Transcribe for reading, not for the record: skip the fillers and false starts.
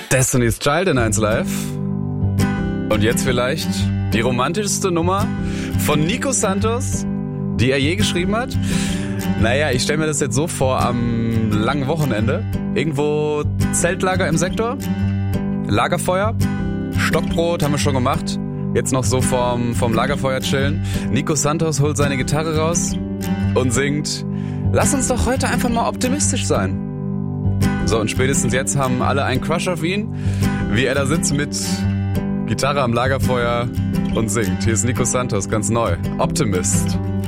Destiny's Child in 1 Live. Und jetzt vielleicht die romantischste Nummer von Nico Santos, die er je geschrieben hat. Naja, ich stelle mir das jetzt so vor am langen Wochenende. Irgendwo Zeltlager im Sektor, Lagerfeuer, Stockbrot haben wir schon gemacht. Jetzt noch so vorm Lagerfeuer chillen. Nico Santos holt seine Gitarre raus und singt: Lass uns doch heute einfach mal optimistisch sein. So, und spätestens jetzt haben alle einen Crush auf ihn, wie er da sitzt mit Gitarre am Lagerfeuer und singt. Hier ist Nico Santos, ganz neu. Optimist.